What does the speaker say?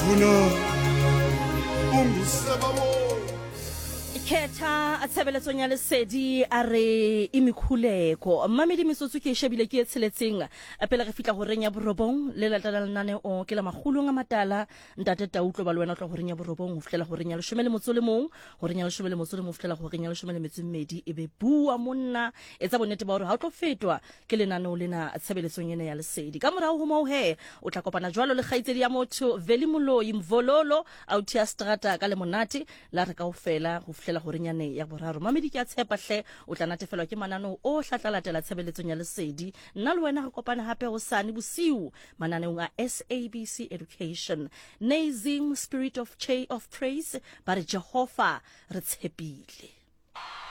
Khetha a tshebeletsong ya lesedi a re imikhuleko mmamedi metsotso ke shebile ke tsheletseng pele re fitla go renya borobong le latala lenane o ke la magulong a matala ntate Tautlo ba le wena tlo go renya borobong go fitlela go renya 10 motso le mong go renya 10 motso le mo fitlela go renya 10 metsemmedi e be bua monna e tsa bonnete ba hore ha o tlo fetwa ke lenane o lena tshebeletsong ene ya lesedi ka morao ho mo he o tla kopana jwalo le kgaitsedi ya motho Veli Moloi Mvololo Autia Strata ka le monate la re kaofela go fitlela go renyane ya boraro mamedi ke a tshepa hle o tla natefelwa ke manano o hlatlalatela tshebeletsong ya lesedi nna le wena re kopana hape go sane bosiu mananeong a SABC Education Nazing Spirit of Praise ba re Jehova re tshepile.